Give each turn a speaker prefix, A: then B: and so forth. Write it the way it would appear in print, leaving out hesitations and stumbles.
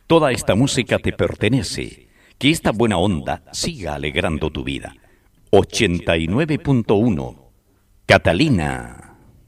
A: Toda esta música te pertenece. Que esta buena onda siga alegrando tu vida. 89.1 Catalina.